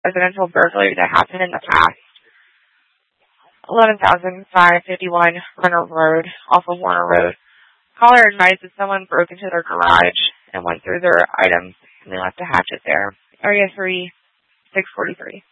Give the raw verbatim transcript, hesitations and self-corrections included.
residential burglary that happened in the past. eleven thousand five hundred fifty-one Runner Road, off of Warner Road. Caller advised that someone broke into their garage and went through their items, and they left a hatchet there. Area three, six forty-three.